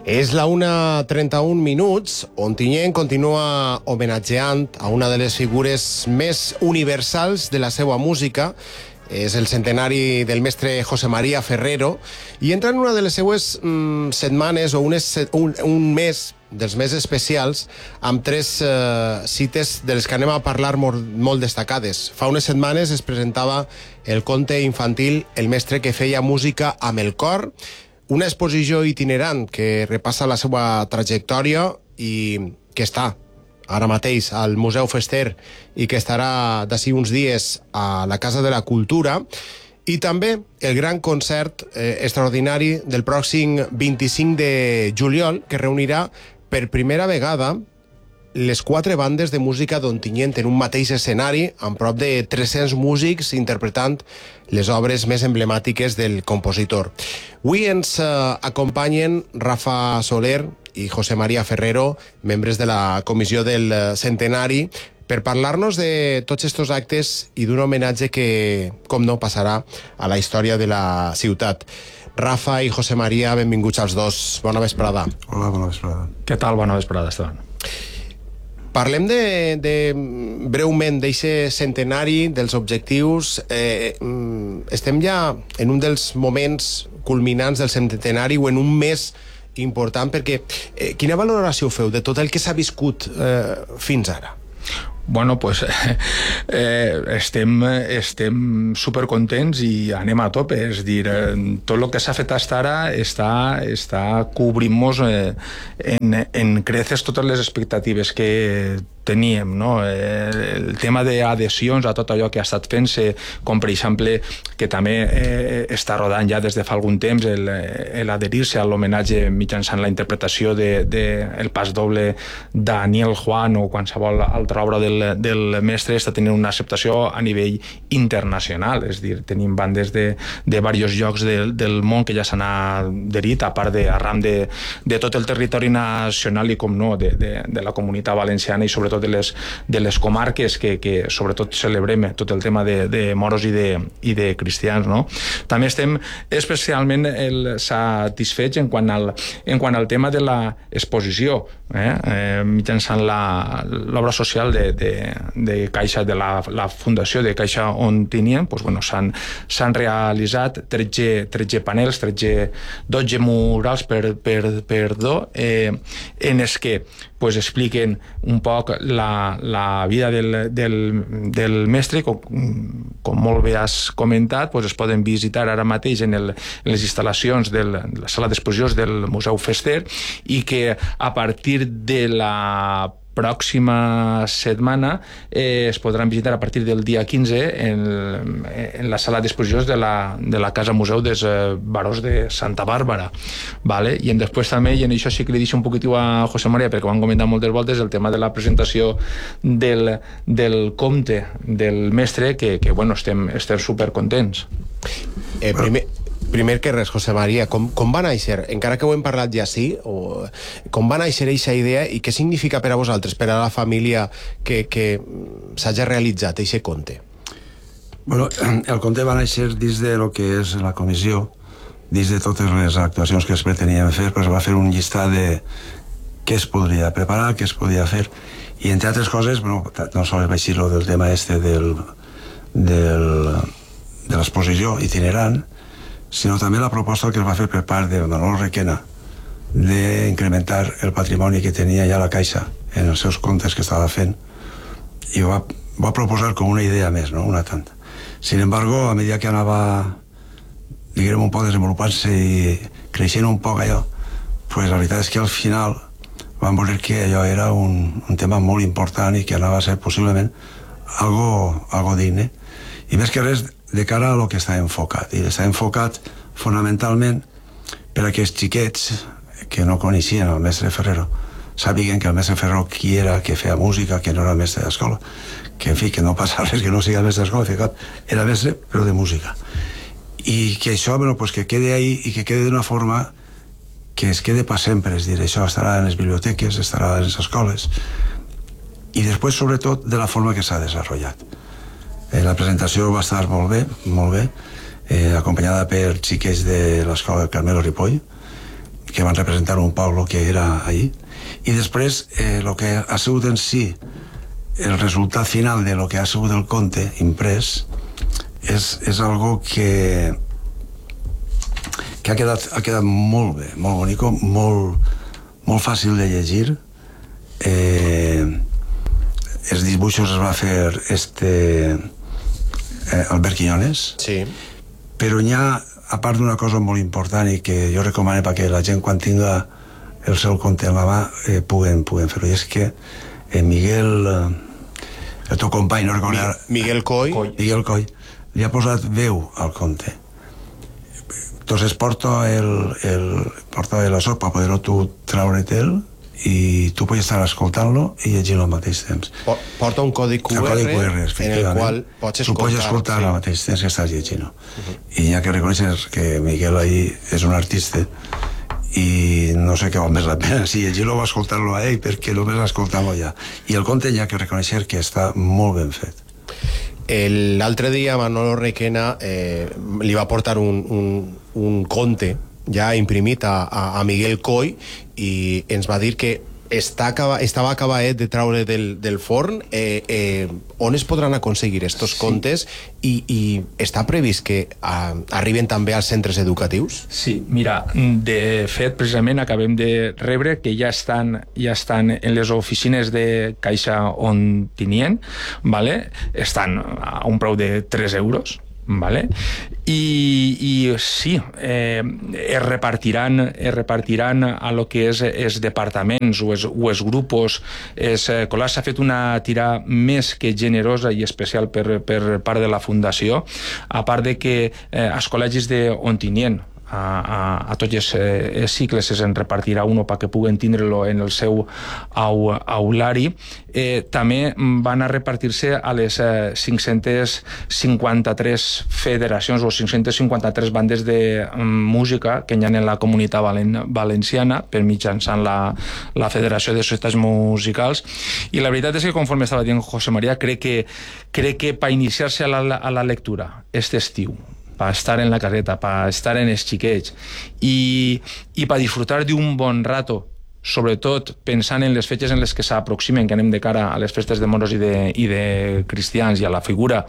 És la 1:31, Ontinyent continua homenatjant a una de les figures més universals de la seva música. És el centenari del mestre José María Ferrero i entra en una de les seues setmanes o un mes dels més especials amb tres cites de les que anem a parlar molt destacades. Fa unes setmanes es presentava el conte infantil El mestre que feia música amb el cor, una exposició itinerant que repassa la seva trajectòria i que està ara mateix al Museu Fester i que estarà d'ací uns dies a la Casa de la Cultura, i també el gran concert extraordinari del pròxim 25 de juliol, que reunirà per primera vegada les 4 bandes de música d'Ontinyent en un mateix escenari, amb prop de 300 músics interpretant les obres més emblemàtiques del compositor. Avui ens acompanyen Rafa Soler i José María Ferrero, membres de la comissió del centenari, per parlar-nos de tots aquests actes i d'un homenatge que, com no, passarà a la història de la ciutat. Rafa i José María, benvinguts als dos. Bona vesprada. Hola, bona vesprada. Què tal? Bona vesprada, Esteban. Parlem breument d'eixe centenari, dels objectius. Estem ja en un dels moments culminants del centenari o en un mes important, perquè quina valoració feu de tot el que s'ha viscut fins ara? Bueno, pues estem supercontents i anem a tope, és dir, tot el que s'ha fet fins ara està cobrint-nos en creces totes les expectatives que teníem, no? El tema d'adhesions a tot allò que ha estat fent-se, com per exemple que també està rodant ja des de fa algun temps l'adherir-se a l'homenatge mitjançant la interpretació del pas doble Daniel Juan o qualsevol altra obra del mestre, està tenint una acceptació a nivell internacional, és dir, tenim bandes de diversos llocs del món que ja s'han adherit, a part arran de tot el territori nacional i, com no, de la comunitat valenciana i sobretot de les comarques que sobretot celebrem tot el tema de moros i de cristians, no? També estem especialment satisfets en quant al tema de l'exposició, mitjançant l'obra social de Caixa, de la Fundació de Caixa Ontinyent. S'han realitzat 13 panels, 12 murals, en els que expliquen un poc la vida del mestre, com molt bé has comentat. Es poden visitar ara mateix en les instal·lacions de la sala d'exposicions del Museu Fester, i que a partir de la pròxima setmana es podran visitar a partir del dia 15 en la sala d'exposicions de la Casa Museu dels Barons de Santa Bàrbara, vale? I després també, i en això sí que li deixo un poquitiu a José María, perquè ho han comentat moltes voltes, el tema de la presentació del conte del mestre, que estem supercontents. Primer que res, José María, com va néixer, encara que ho hem parlat ja com va néixer aquesta idea i què significa per a vosaltres, per a la família, que s'hagi realitzat aquest conte? Bueno, el conte va néixer dins de lo que és la comissió, dins de totes les actuacions que es pretenien fer, es va fer un llistat de què es podria preparar, què es podia fer, i entre altres coses, no sols vaig dir del tema de l'exposició itinerant, sinó també la proposta que es va fer per part de Manolo Requena d'incrementar el patrimoni que tenia ja la Caixa en els seus comptes que estava fent, i ho va proposar com una idea més, no? Una tanta. Sin embargo, a mesura que anava, diguem, un poc desenvolupant-se i creixent un poc allò, la veritat és que al final vam veure que allò era un tema molt important i que anava a ser possiblement algo digne, i més que res de cara a lo que està enfocat. I està enfocat fonamentalment per a aquests xiquets que no coneixien el mestre Ferrero sàpiguen que el mestre Ferrero qui era, que feia música, que no era mestre d'escola, que en fi, que no passa res que no sigui mestre d'escola, era mestre però de música, i que això que quede ahí i que quede d'una forma que es quede per sempre. És dir, això estarà en les biblioteques, estarà en les escoles, i després sobretot de la forma que s'ha desenvolupat. La presentació va estar molt bé, acompanyada per xiquets de l'escola Carmelo Ripoll, que van representar un poble que era ahí. I després el que ha sigut en si el resultat final de lo que ha sigut el conte imprès és algo que ha quedat molt bé, molt bonic, molt fàcil de llegir. Els dibuixos es va fer Albert Quiñones, Sí. però n'hi ha, a part d'una cosa molt important i que jo recomano perquè la gent quan tinga el seu conte en la mà puguen fer-ho, i és que Miguel, el teu company, no recordo Miguel Coy. Miguel Coy, li ha posat veu al conte. Entonces porta la sopa per poder-ho tu treure'l i tu pots estar escoltant-lo i llegint-lo al mateix temps. Porta un codi QR, en el qual pots escoltar. Tu pots escoltar al mateix temps que estàs llegint-lo. I hi ha que reconèixer que Miguel ahí és un artista i no sé què val més la pena, si llegir-lo o escoltar-lo a ell, perquè només escoltar-lo ja. I el conte hi ha que reconèixer que està molt ben fet. L'altre dia Manolo Requena li va portar un conte ja imprimit a Miguel Coy i ens va dir que estava acabat de treure del forn. On es podran aconseguir estos contes i està previst que arriben també als centres educatius? Sí, mira, de fet precisament acabem de rebre que ja estan en les oficines de Caixa Ontinyent, vale? Estan a un preu de 3 euros, vale? I sí, es repartiran a lo que és els departaments o els grupos. S'ha fet una tira més que generosa i especial per part de la Fundació, a part de que als col·legis d'Ontinyent a tots els cicles se'n repartirà uno perquè puguen tindre-lo en el seu aulari. També van a repartir-se a les 553 federacions o 553 bandes de música que hi ha en la Comunitat Valenciana per mitjançant la Federació de Societats Musicals. I la veritat és que, conforme estava dient José María, crec que per iniciar-se a la lectura este estiu, para estar en la caseta, para estar en els xiquets i para disfrutar d'un bon rato, sobretot pensant en les fetges en les que s'aproximen, que anem de cara a les festes de moros i de cristians i a la figura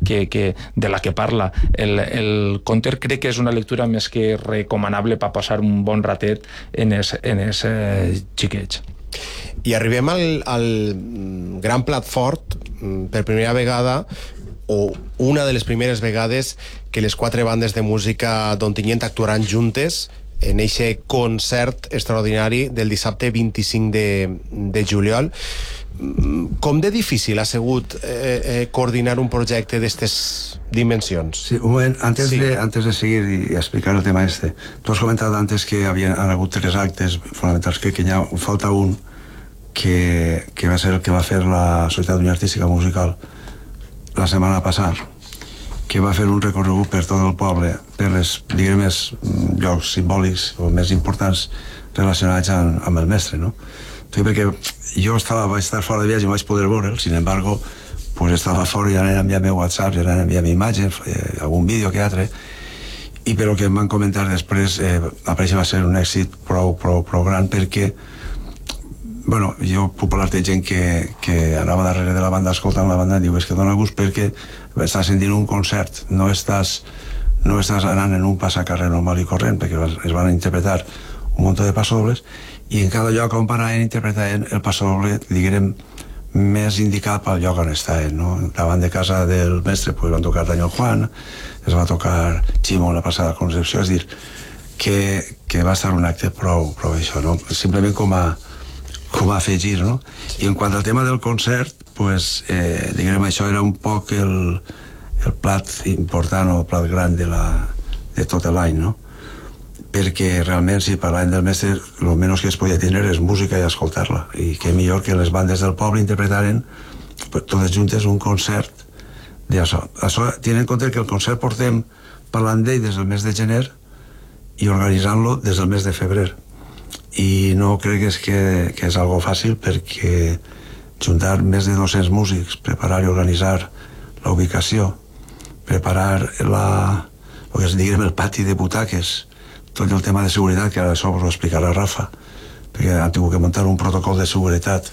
de la que parla el conte, crec que és una lectura més que recomanable per passar un bon ratet en els xiquets. I arribem al gran plat fort, per primera vegada, o una de les primeres vegades que les 4 bandes de música d'Ontinyent actuaran juntes en eixe concert extraordinari del dissabte 25 de juliol. Com de difícil ha sigut coordinar un projecte d'aquestes dimensions? Sí, un moment, antes de seguir y explicar el tema tú has comentado antes que han hagut 3 actes fonamentals, que ya falta un que va ser el que va fer la Societat d'Unió Artística Musical la setmana passada, que va fer un recorregut per tot el poble, per les, diguem, llocs simbòlics o més importants relacionats amb el mestre, no? Perquè jo vaig estar fora de viatge i no vaig poder veure'l, sin embargo, pues estava fora i anaven a enviar-me WhatsApp, i anaven a enviar-me imatges, algun vídeo que altre, i per el que em van comentar després, apareix va ser un èxit prou gran, perquè bueno, jo puc parlar de gent que anava darrere de la banda escoltant la banda i diu, és que dona gust perquè estàs sentint un concert, no estàs anant en un passacarrer normal i corrent, perquè es van interpretar un munt de passodobles i en cada lloc on van interpretar el passodoble, diguem, més indicat pel lloc on estaven, no? Davant de casa del mestre pues, van tocar Daniel Juan, es va tocar Ximo en la passada Concepció, és dir, que va estar un acte prou això, no? Simplement com a afegir, no? I en quant al tema del concert, pues, diguem, això era un poc el plat important o el plat gran de tot l'any, no? Perquè realment, si parlàvem del mestre, el menys que es podia tenir és música i escoltar-la, i que millor que les bandes del poble interpretaren pues, totes juntes un concert d'això. Això, tenint en compte que el concert portem parlant d'ell des del mes de gener i organitzant-lo des del mes de febrer. I no crec que és algo fàcil, perquè juntar més de 200 músics, preparar i organitzar la ubicació, preparar el que es diguem el pati de butaques, tot el tema de seguretat, que ara això us ho explicarà Rafa, perquè han tingut que muntar un protocol de seguretat.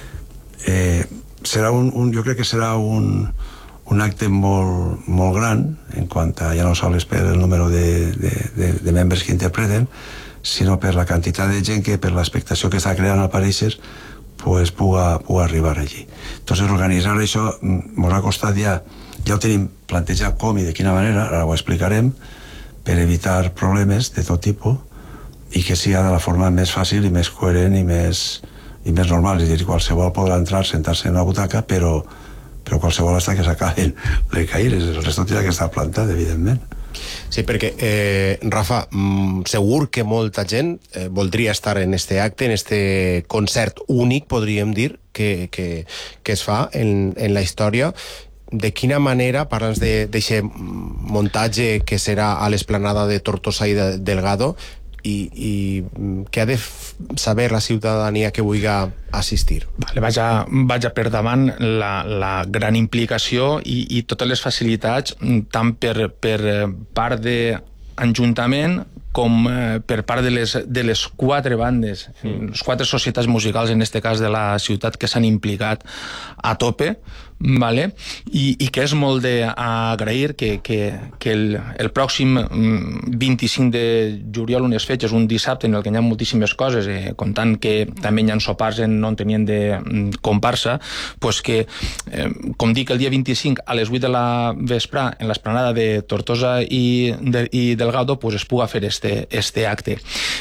Jo crec que serà un acte molt gran en quant a, ja no sols per el número de membres que interpreten, sinó per la quantitat de gent que per l'expectació que està creant al Pareixes pues puga arribar allí. Entonces organitzar això ens ha costat ja ho tenim plantejat com i de quina manera, ara ho explicarem, per evitar problemes de tot tipus i que sigui de la forma més fàcil i més coherent i més normal, és a dir, qualsevol podrà entrar, sentar-se en una butaca, però qualsevol està que s'acaben les caires, el resto tindrà que estar plantat, evidentment. Sí, perquè, Rafa, segur que molta gent voldria estar en este acte, en este concert únic, podríem dir, que es fa en la història. De quina manera, parla'ns d'aquest muntatge que serà a l'esplanada de Tortosa i Delgado, i què ha de saber la ciutadania que vulgui assistir? Vaja per davant la gran implicació i totes les facilitats, tant per part d'Ajuntament com per part de les 4 bandes, les 4 societats musicals, en aquest cas de la ciutat, que s'han implicat a tope, vale? I que és molt d'agrair que el pròxim 25 de juliol, on es fetges, un dissabte en el que hi ha moltíssimes coses, comptant que també hi ha sopars on tenien de comparsa, pues que, com dic, el dia 25 a les 8 de la vespre en l'esplanada de Tortosa i Delgado pues es puga fer este acte.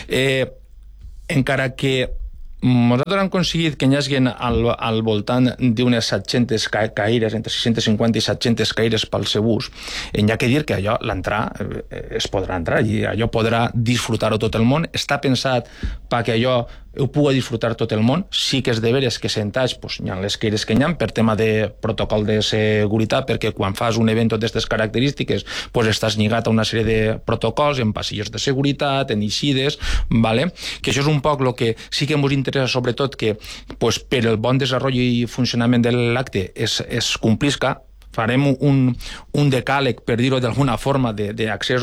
Encara que nosaltres hem aconseguit que hi hagi al voltant d'unes 700 caires, entre 650 i 700 caires pel seu ús. Hi ha que dir que allò, l'entrar, es podrà entrar i allò podrà disfrutar-ho tot el món. Està pensat perquè allò ho pugui disfrutar tot el món. Sí que és de veres que sentats hi ha les caires que hi ha per tema de protocol de seguretat, perquè quan fas un event d'aquestes característiques estàs lligat a una sèrie de protocols en passillos de seguretat, en eixides, que això és un poc el que sí que ens interessa, sobretot que per el bon desenvolupament i funcionament de l'acte es complisca. Farem un decàleg, per dir-ho d'alguna forma, d'accés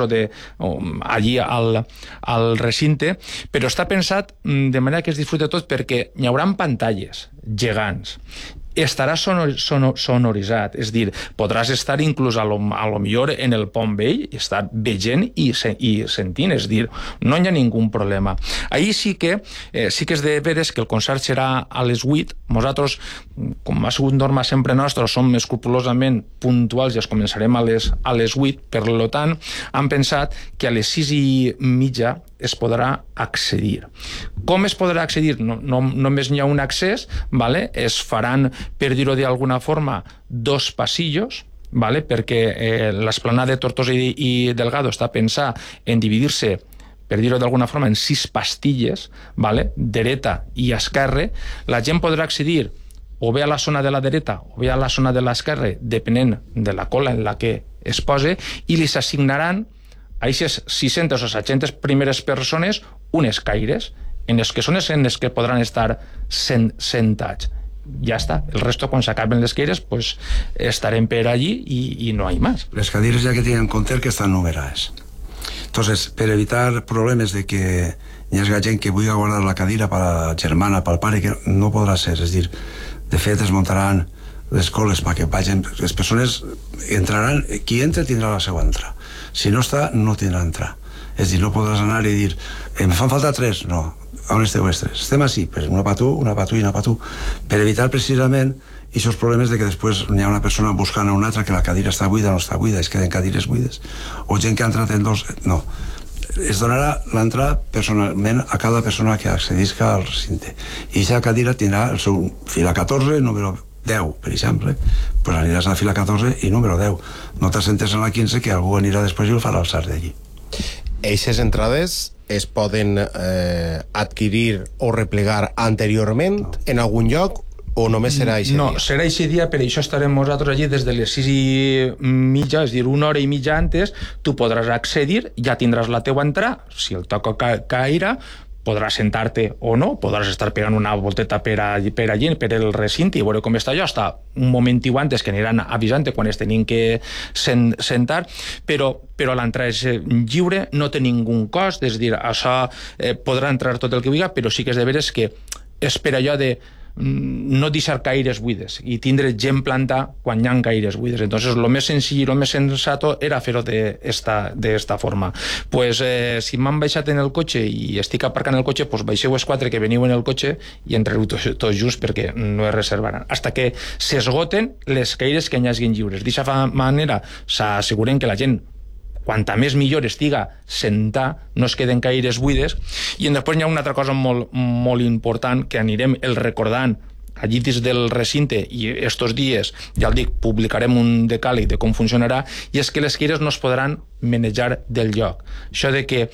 allí al recinte, però està pensat de manera que es disfruta tot, perquè hi haurà pantalles gegants, estarà sonoritzat, és dir, podràs estar inclús a lo millor en el pont vell i estar veient i sentint, és dir, no hi ha ningú problema. Ahir sí que és de veres que el concert serà a les 8. Nosaltres, com ha sigut norma sempre nostra, som escrupolosament puntuals i es començarem a les 8, per tant, han pensat que a les 6:30 es podrà accedir. Com es podrà accedir? Només hi ha un accés, es faran, per dir-ho d'alguna forma, 2 passillos, perquè l'esplanada de Tortosa i Delgado està pensat en dividir-se, per dir-ho d'alguna forma, en 6 pastilles, dreta i esquerra. La gent podrà accedir o bé a la zona de la dreta o bé a la zona de l'esquerra, depenent de la cola en la que es posa, i li s'assignaran a aquestes 600 o 700 primeres persones unes caires en les que són en les que podran estar sentats. Ja està. El resto, quan s'acaben les caires, estarem per allí i no hi ha més. Les cadires ja que tenen en compte que estan numerades. Entonces, per evitar problemes de que hi hagi gent que vulgui guardar la cadira per la germana, pel pare, que no podrà ser, és dir, de fet es muntaran les coles perquè vagin, les persones entraran, qui entra tindrà la seva entrada, si no està no tindrà entrar, és dir, no podràs anar i dir em fan falta 3, no, on esteu els 3? Estem així, una pa tu i una pa tu, per evitar precisament aquests problemes de que després hi ha una persona buscant a una altra que la cadira està buida o no està buida, es queden cadires buides, o gent que ha entrat en 2, no, es donarà l'entrada personalment a cada persona que accedisca al recinte, i aquesta cadira tindrà el seu fila 14, número 10, per exemple, pues aniràs a la fila 14 i número 10. No t'assentes en la 15 que algú anirà després i el farà alçar d'allí. Eixes entrades es poden adquirir o replegar anteriorment en algun lloc o només serà aquest dia? No, serà aquest dia, per això estarem nosaltres allí des de les 6:30, és dir, 1 hora i mitja antes, tu podràs accedir, ja tindràs la teua entrada, si el toca caire, podràs sentar-te o no, podràs estar pegant una volteta per allí, per el recinte, i veure com està allò, hasta un momentiu antes que aniran avisant-te quan es tenin que sentar, però l'entrada és lliure, no té ningú cost, és a dir, això podrà entrar tot el que vulgui, però sí que és de veres que és per allò de no deixar caires buides i tindre gent plantar quan hi ha caires buides. Entonces lo més senzill i lo més sensato era fer-ho d'esta forma. Pues si m'han baixat en el cotxe i estic aparcant el cotxe, pues baixeu els 4 que veniu en el cotxe i entreu tots junts perquè no es reservaran. Hasta que s'esgoten les caires que hi hagin lliures. D'aquesta manera s'asseguren que la gent quanta més millor estiga sentar, no es queden caires buides. I després hi ha una altra cosa molt important que anirem el recordant allí dins del recinte, i estos dies, ja el dic, publicarem un decàleg de com funcionarà, i és que les caires no es podran manejar del lloc. Això de que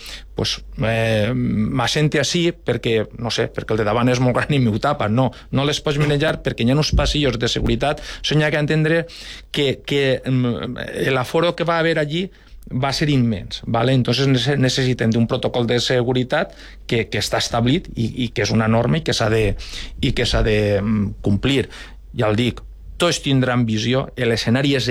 m'assente així perquè, no sé, perquè el de davant és molt gran i m'ho tapa, no les pots manejar perquè hi ha uns passillos de seguretat, s'ha que entendre que l'aforo que va haver allí va ser immens, ¿vale? Entonces necessiten d'un protocol de seguretat que està establit i que és una norma i que s'ha de complir. Ja el dic, tots tindran visió, l'escenari és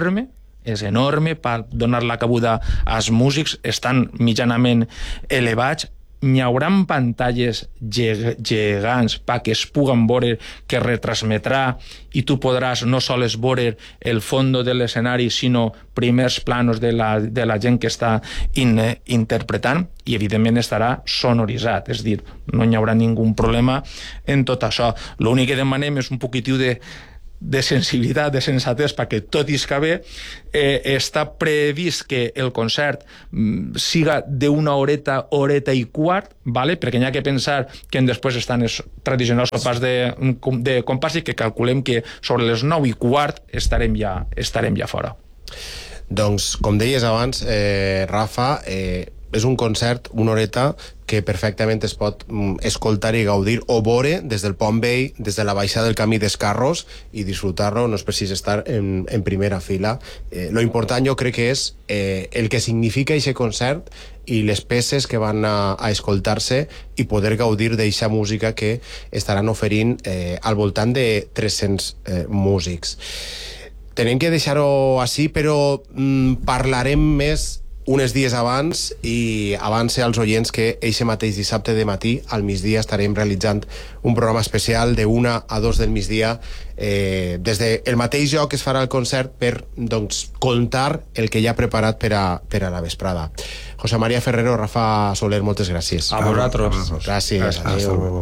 enorme per donar la cabuda als músics, estan mitjanament elevats, n'hi haurà pantalles gegants perquè es puguen veure, que retransmetrà, i tu podràs no sols veure el fons de l'escenari, sinó primers planos de la gent que està interpretant, i evidentment estarà sonoritzat, és a dir, no hi haurà ningú problema en tot això. L'únic que demanem és un poquitiu de sensibilitat, de sensatez, perquè tot isca bé. Està previst que el concert siga d'una horeta i quart, ¿vale? Perquè hi ha que pensar que després estan els tradicionals sopars de compàs i que calculem que sobre les 9 i quart estarem ja fora. Doncs, com deies abans, Rafa, és un concert, una horeta, que perfectament es pot escoltar i gaudir o veure des del Pont Vell, des de la baixada del camí dels carros, i disfrutar-lo, no és precís estar en primera fila. Lo important jo crec que és el que significa aquest concert i les peces que van a escoltar-se i poder gaudir d'aquesta música que estaran oferint al voltant de 300 músics. Tenim que deixar-ho així, però parlarem més uns dies abans, i avance als oients que eixe mateix dissabte de matí al migdia estarem realitzant un programa especial de 1 a 2 del migdia des del mateix lloc que es farà el concert per, doncs, contar el que ja ha preparat per a la vesprada. José María Ferrero, Rafa Soler, moltes gràcies. A vosaltres. Gràcies. Adéu.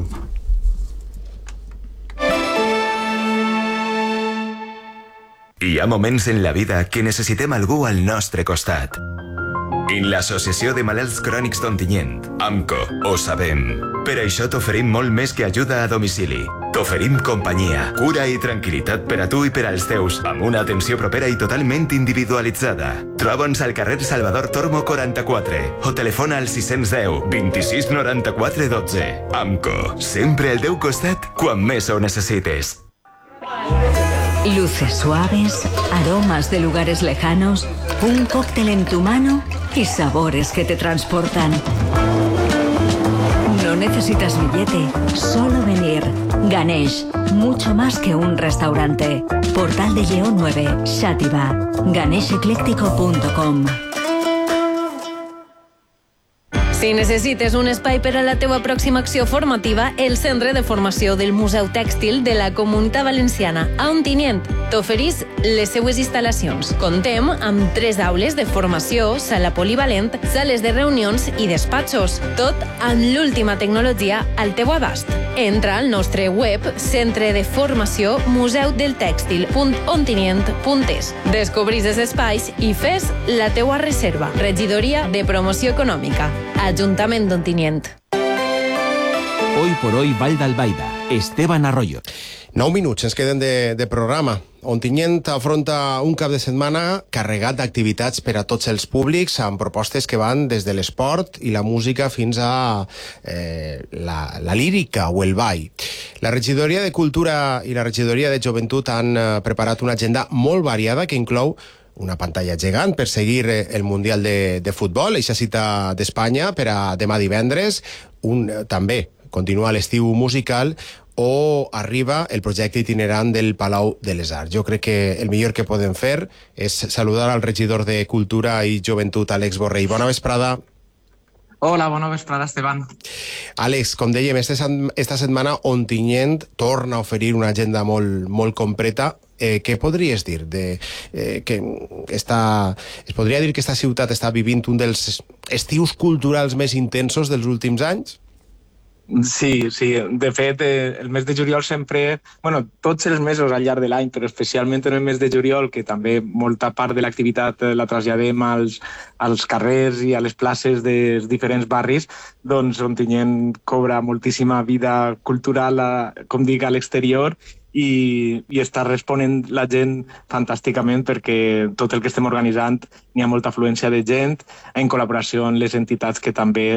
Hi ha moments en la vida que necessitem algú al nostre costat. En l'Associació de Malalts Crònics d'Ontinyent, AMCO, ho sabem. Per això t'oferim molt més que ajuda a domicili. T'oferim companyia, cura i tranquil·litat per a tu i per als teus, amb una atenció propera i totalment individualitzada. Troba'ns al carrer Salvador Tormo 44 o telefona al 610 26 94 12. AMCO, sempre al teu costat quan més ho necessites. Luces suaves, aromas de lugares lejanos, un cóctel en tu mano y sabores que te transportan. No necesitas billete, solo venir. Ganesh, mucho más que un restaurante. Portal de Lleó 9, Xàtiva. ganeshecléctico.com. Si necessites un espai per a la teua pròxima acció formativa, el Centre de Formació del Museu Tèxtil de la Comunitat Valenciana a Ontinyent t'oferís les seues instal·lacions. Contem amb 3 aules de formació, sala polivalent, sales de reunions i despatxos, tot amb l'última tecnologia al teu abast. Entra al nostre web Centre de Formació museudeltèxtil.ontinyent.es. Descobrís els espais i fes la teua reserva. Regidoria de Promoció Econòmica. Ajuntament d'Ontinyent. Hoy por hoy, Vall d'Albaida. Esteban Arroyo. 9 minuts ens queden de programa. Ontinyent afronta un cap de setmana carregat d'activitats per a tots els públics, amb propostes que van des de l'esport i la música fins a la lírica o el ball. La Regidoria de Cultura i la Regidoria de Joventut han preparat una agenda molt variada que inclou una pantalla gegant per seguir el Mundial de Futbol, eixa cita d'Espanya per a demà divendres, també continua l'estiu musical o arriba el projecte itinerant del Palau de les Arts. Jo crec que el millor que podem fer és saludar al regidor de Cultura i Joventut, Àlex Borrell. Bona vesprada. Hola, bona vesprada, Esteban. Àlex, com dèiem, esta setmana Ontinyent torna a oferir una agenda molt completa. Què podries dir? Es podria dir que esta ciutat està vivint un dels estius culturals més intensos dels últims anys? Sí. De fet, el mes de juliol sempre... tots els mesos al llarg de l'any, però especialment en el mes de juliol, que també molta part de l'activitat la traslladem als carrers i a les places dels diferents barris, doncs Ontinyent cobra moltíssima vida cultural, com dic, a l'exterior, i està responent la gent fantàsticament perquè tot el que estem organitzant n'hi ha molta afluència de gent, en col·laboració amb les entitats que també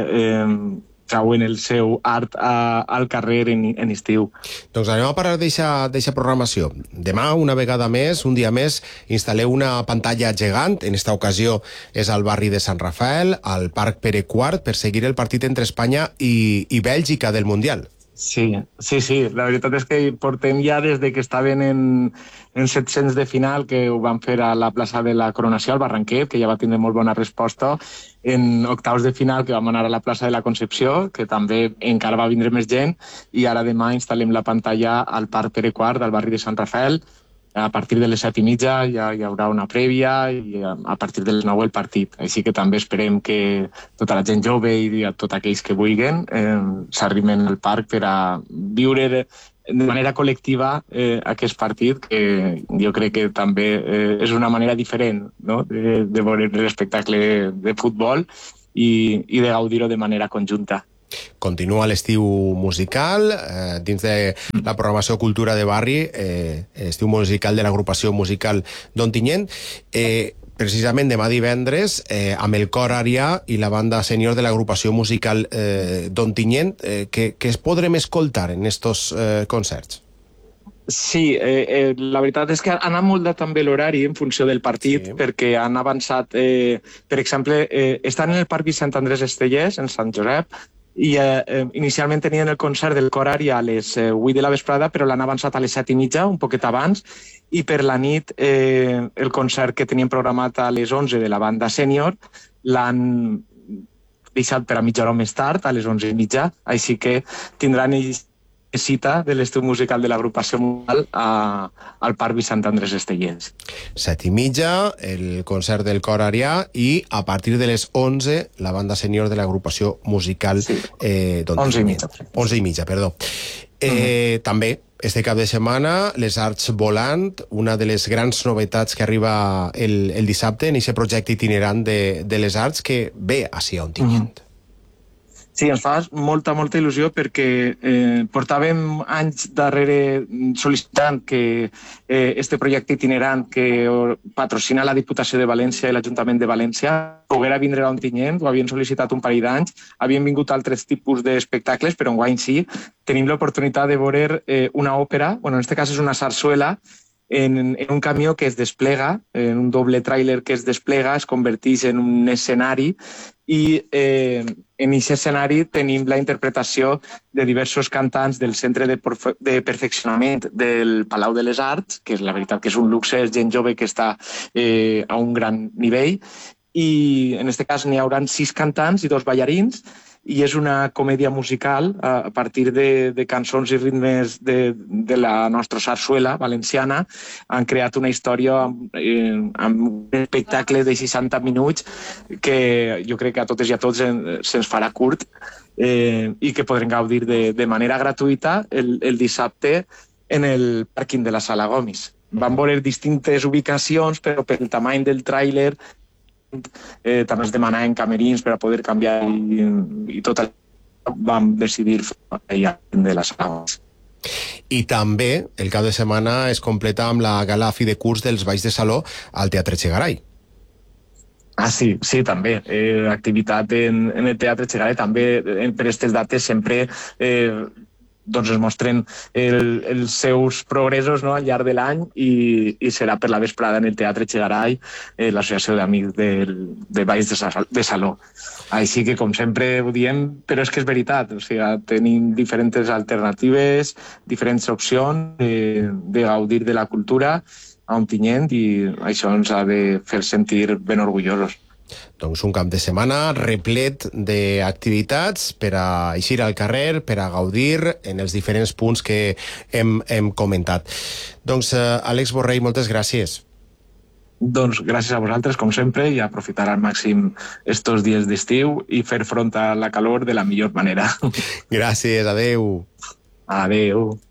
trauen el seu art al carrer en estiu. Doncs anem a parlar d'eixa programació. Demà, una vegada més, un dia més, instal·leu una pantalla gegant. En esta ocasió és al barri de Sant Rafael, al Parc Pere IV, per seguir el partit entre Espanya i Bèlgica del Mundial. Sí. La veritat és que portem ja des de que estaven en 700 de final, que ho van fer a la plaça de la Coronació, al Barranquet, que ja va tindre molt bona resposta, en octaus de final, que vam anar a la plaça de la Concepció, que també encara va vindre més gent, i ara demà instal·lem la pantalla al Parc Pere IV, del barri de Sant Rafael. A partir de les 7:30 ja hi haurà una prèvia i a partir de les 9 el partit. Així que també esperem que tota la gent jove i tots aquells que vulguin s'arriben al parc per a viure de manera col·lectiva aquest partit, que jo crec que també és una manera diferent, no?, de veure l'espectacle de futbol i de gaudir-ho de manera conjunta. Continua l'estiu musical dins de la programació Cultura de Barri, estiu musical de l'agrupació musical d'Ontinyent. Precisament demà divendres, amb el cor Arià i la banda sènior de l'agrupació musical d'Ontinyent, que es podrem escoltar en estos concerts? Sí, la veritat és que han anat molt també l'horari en funció del partit, perquè han avançat, per exemple, estan en el Parc Vicent Andrés Estellés, en Sant Josep, i inicialment tenien el concert del cor Arià a les 8 de la vesprada, però l'han avançat a les 7:30, un poquet abans, i per la nit el concert que tenien programat a les 11 de la banda sènior l'han deixat per a mitja hora més tard, a les 11:30, així que tindran cita de l'estiu musical de l'agrupació musical al Parc Vicent Andrés Estellés. 7:30, el concert del cor Arià, i a partir de les 11 la banda sènior de l'agrupació musical 11:30, perdó. També este cap de setmana les Arts Volant, una de les grans novetats que arriba el dissabte en aquest projecte itinerant de les arts que ve ací a Ontinyent. Sí, ens fa molta il·lusió perquè portàvem anys darrere sol·licitant que este projecte itinerant que patrocina la Diputació de València i l'Ajuntament de València poguera vindre a Ontinyent. Ho havien sol·licitat un parell d'anys, havien vingut altres tipus d'espectacles, però enguany sí, tenim l'oportunitat de veure una òpera, en aquest cas és una sarsuela, en un camió que es desplega, en un doble tràiler que es desplega, es converteix en un escenari i en aquest escenari tenim la interpretació de diversos cantants del Centre de Perfeccionament del Palau de les Arts, que és la veritat que és un luxe, és gent jove que està a un gran nivell, i en aquest cas n'hi haurà 6 cantants i 2 ballarins, i és una comèdia musical a partir de cançons i ritmes de la nostra sarsuela valenciana. Han creat una història amb un espectacle de 60 minuts que jo crec que a totes i a tots se'ns farà curt i que podrem gaudir de manera gratuïta el dissabte en el pàrquing de la Sala Gomis. Vam veure distintes ubicacions, però per el tamany del tràiler també es demanaven camerins per a poder canviar i tot això vam decidir fer allà de les Sales. I també el cap de setmana es completa amb la gala fi de curs dels Balls de Saló al Teatre Txegaray. Sí, també. Activitat en el Teatre Txegaray també per aquestes dates sempre doncs es mostren els seus progressos, no?, al llarg de l'any, i serà per la vesprada en el Teatre Chegaray, l'associació d'amics de Valls de Saló. Així que, com sempre ho diem, però és que és veritat, o sigui, tenim diferents alternatives, diferents opcions de gaudir de la cultura a Ontinyent, i això ens ha de fer sentir ben orgullosos. Doncs un cap de setmana replet d'activitats per a eixir al carrer, per a gaudir en els diferents punts que hem comentat. Doncs, Àlex Borrell, moltes gràcies. Doncs gràcies a vosaltres, com sempre, i aprofitar al màxim estos dies d'estiu i fer front a la calor de la millor manera. Gràcies, adeu. Adeu.